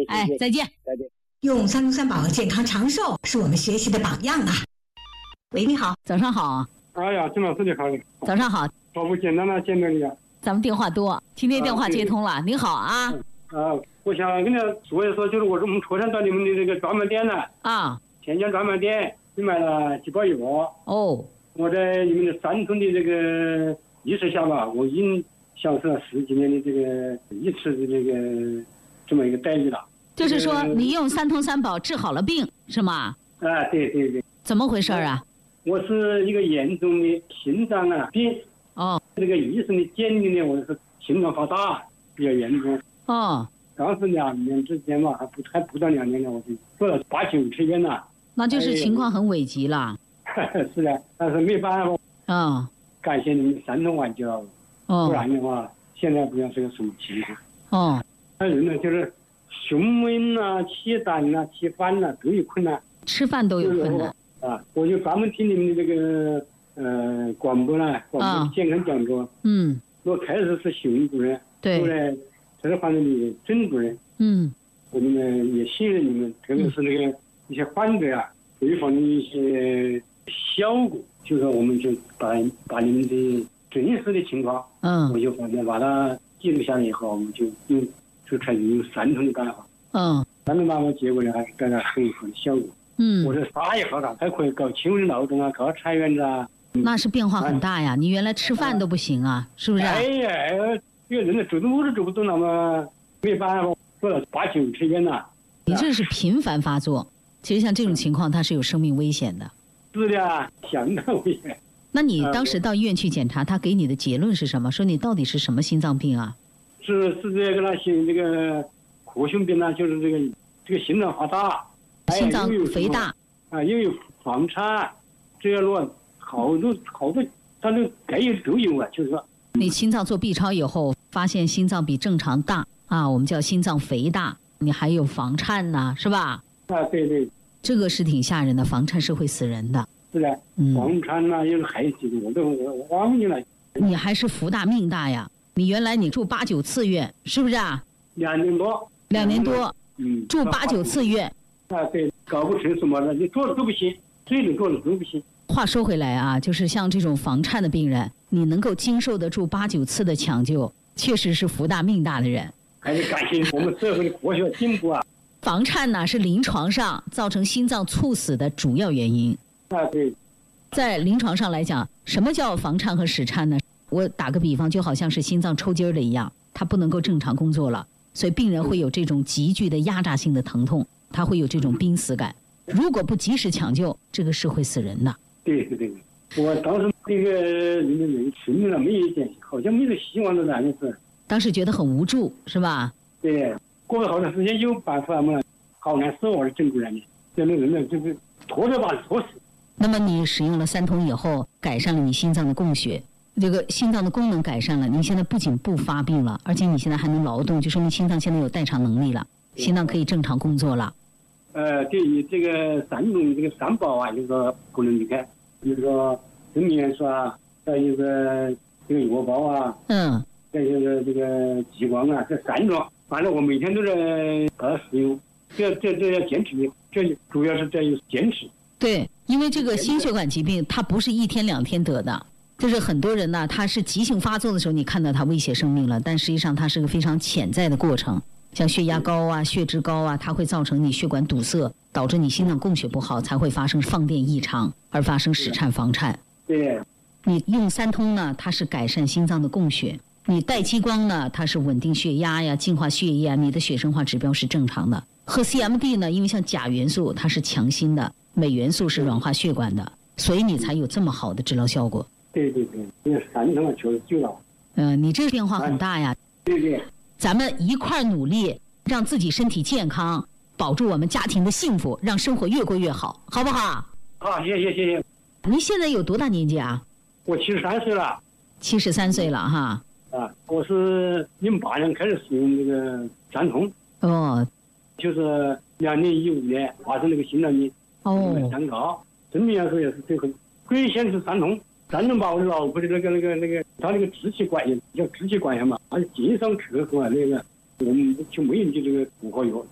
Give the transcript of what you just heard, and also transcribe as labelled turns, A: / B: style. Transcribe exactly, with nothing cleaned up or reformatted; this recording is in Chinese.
A: 谢，
B: 哎，再见，
A: 再见。
C: 用三通三宝健康长寿是我们学习的榜样啊。喂，你好，
B: 早上好。
A: 哎呀，郑老师你好。
B: 早上好。
A: 好不简单的见到你啊。
B: 咱们电话多，今天电话接通了。啊、您好啊。
A: 啊，我想跟你说一说，就是我我们车上到你们的这个专卖店呢。
B: 啊。
A: 天江专卖店去买了几包药。
B: 哦。
A: 我在你们的三通的这个医师下吧，我已经享受了十几年的这个医师的这个这么一个待遇了。
B: 就是说，你用三通三宝治好了病，是吗？
A: 啊，对对对。
B: 怎么回事啊？
A: 我是一个严重的心脏啊病。
B: 哦。
A: 这个医生的鉴定呢，我是心脏发大，比较严重。
B: 哦。
A: 当时两年之前嘛，还不还不到两年了，我就做了八九次院了。
B: 那就是情况很危急了。
A: 哎、是的，但是没办法。
B: 啊、哦。
A: 感谢你们三通挽救了我。
B: 哦。
A: 不然的话，现在不知道是个什么情况。
B: 哦。
A: 那人呢，就是胸闷呐、气胆呐、气烦呐，都有困难。
B: 吃饭都有困难。
A: 啊，我就专门听你们的这个呃广播呢，广播健康讲座。
B: 嗯。
A: 我开始是熊主任，
B: 对。
A: 后来才是换成你的郑主任。
B: 嗯。
A: 我们呢也信任你们，特别是那个一些患者啊，对方的一些效果，就说我们就把把你们的真实的情况，
B: 嗯，
A: 我就把它把它记录下来以后，我们就用就开始用三通的办法。
B: 嗯。
A: 三通办法结果呢，还是带来很好的效果。
B: 嗯。
A: 我这啥也好了，还可以搞清晨劳动啊，搞菜园子啊。
B: 那是变化很大呀！你原来吃饭都不行啊，是不是？
A: 哎呀，这个人呢，走路都走不动了嘛，没办法，做了八九次院了。
B: 你这是频繁发作，其实像这种情况，它是有生命危险的。
A: 是的，相当危险。
B: 那你当时到医院去检查，他给你的结论是什么？说你到底是什么心脏病啊？
A: 是是这个那些这个扩胸病啊，就是这个这个心脏发大，
B: 心脏肥大
A: 啊，又有房颤，这样乱。好多好多，他都该有都有啊，就是说。
B: 你心脏做 B 超以后，发现心脏比正常大啊，我们叫心脏肥大，你还有房颤呐、啊，是吧？
A: 啊，对对。
B: 这个是挺吓人的，房颤是会死人的。
A: 是的，
B: 嗯，
A: 房颤呐，又是害死的，我都我忘记了。
B: 你还是福大命大呀！你原来你住八九次院，是不是啊？
A: 两年多。
B: 两年多。
A: 嗯。
B: 住八九次院。
A: 啊，对，搞不成什么了，你做了都不行，最能做了都不行。
B: 话说回来啊，就是像这种房颤的病人，你能够经受得住八九次的抢救，确实是福大命大的人。
A: 还是感谢我们社会的科学进步啊！
B: 房颤呢是临床上造成心脏猝死的主要原因。
A: 啊，对。
B: 在临床上来讲，什么叫房颤和室颤呢？我打个比方，就好像是心脏抽筋儿的一样，它不能够正常工作了，所以病人会有这种急剧的压榨性的疼痛，他会有这种濒死感。如果不及时抢救，这个是会死人的。
A: 对对对，我当时这个人的人生命了没有一点，好像没有希望的那样子。
B: 当时觉得很无助，是吧？
A: 对，过了好长时间有办法嘛，好难受啊，郑主任的，这种人呢就是拖着把拖死。
B: 那么你使用了三通以后，改善了你心脏的供血，这个心脏的功能改善了，你现在不仅不发病了，而且你现在还能劳动，就说明心脏现在有代偿能力了，心脏可以正常工作了。
A: 呃，对于这个三种这个三宝啊，就是说不能离开，比如说生命元素啊，再一个这个药包啊，
B: 嗯，
A: 再一个这个激光啊，这三种，反正我每天都在把它使用，这这这要坚持的，这主要是在于坚持。
B: 对，因为这个心血管疾病它不是一天两天得的，就是很多人呢，他是急性发作的时候，你看到他威胁生命了，但实际上它是个非常潜在的过程。像血压高啊、血脂高啊，它会造成你血管堵塞，导致你心脏供血不好，才会发生放电异常，而发生室颤、房颤。
A: 对。
B: 你用三通呢，它是改善心脏的供血；你带激光呢，它是稳定血压呀、净化血液啊，你的血生化指标是正常的。和 C M D 呢，因为像钾元素它是强心的，镁元素是软化血管的，所以你才有这么好的治疗效果。
A: 对对对，这三通确实救了。
B: 嗯、呃，你这变化很大呀。
A: 对对。
B: 咱们一块儿努力，让自己身体健康，保住我们家庭的幸福，让生活越过越好，好不好？
A: 好，谢谢谢谢。
B: 您现在有多大年纪啊？
A: 我七十三岁了。
B: 七十三岁了哈。
A: 啊，我是零八年开始使用这个三通。
B: 哦。
A: 就是两年一五年发生那个心脏病，
B: 哦，
A: 三高，生命元素也是最后，最先是三通。三通把我的老婆的那个那个那个，他那个支气管炎叫支气管炎嘛，他经常咳嗽啊那个，我们就没有就这个骨科药，